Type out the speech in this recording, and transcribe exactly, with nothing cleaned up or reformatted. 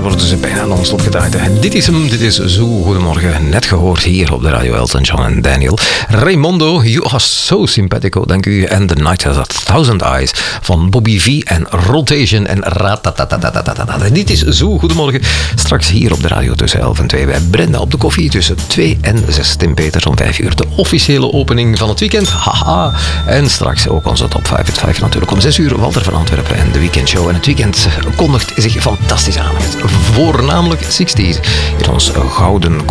worden ze bijna non-stop gedraaid. En dit is hem, dit is Zo. Goedemorgen, net gehoord hier op de radio Elton John en Daniel. Raymondo, you are so simpatico, dank u. En The Night Has a Thousand Eyes van Bobby V en Rotation en ratatatatatatatata. Dit is Zo. Goedemorgen, straks hier op de radio tussen elf en twee bij Brenda op de koffie tussen twee en zes. Tim Peters om vijf uur de officiële opening van het weekend. Haha. En straks ook onze top vijf uit vijf natuurlijk om zes uur. Walter van Antwerpen en de weekendshow. En het weekend kondigt zich fantastisch aan met voornamelijk zestig's in ons gouden